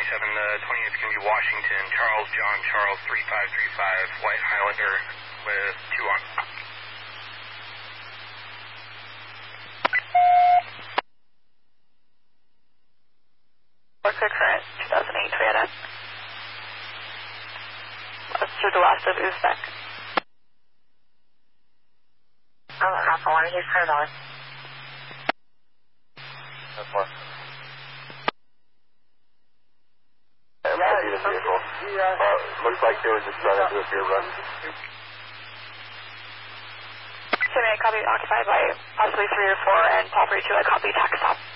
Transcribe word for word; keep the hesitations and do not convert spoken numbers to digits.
twenty-seven, uh, twenty-eight is going to be Washington, Charles, John, Charles, three five three five, White Highlander with two on. What's the current two thousand eight Toyota? That's through the last of Uzbek. Oh, Alpha one, he's turned on. That's one. Yeah, Might be the vehicle. Uh, looks like they were just trying to do a beer run. seven eight copy occupied by possibly three or four and property two, I copy tax stop.